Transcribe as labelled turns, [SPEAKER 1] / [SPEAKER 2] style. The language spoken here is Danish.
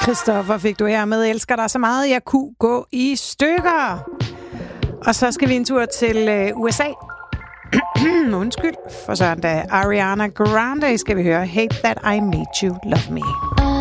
[SPEAKER 1] Christoffer fik du her med Elsker dig så meget, jeg kunne gå i stykker. Og så skal vi en tur til USA. Undskyld, for sådan da Ariana Grande skal vi høre Hate That I Made You Love Me.